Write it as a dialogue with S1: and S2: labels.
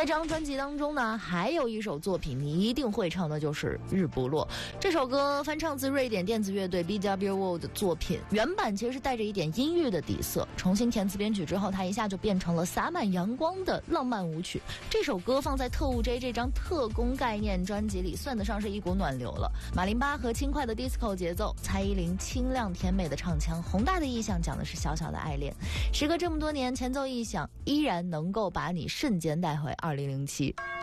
S1: 在这张专辑当中呢，还有一首作品你一定会唱的，就是《日不落》。这首歌翻唱自瑞典电子乐队 BW World 的作品，原版其实是带着一点阴郁的底色，重新填词编曲之后，它一下就变成了洒满阳光的浪漫舞曲。这首歌放在特务 J 这张特工概念专辑里，算得上是一股暖流了。马林巴和轻快的 disco 节奏，蔡依林清亮甜美的唱腔，宏大的意象讲的是小小的爱恋。时隔这么多年，前奏一响，依然能够把你瞬间带回2007。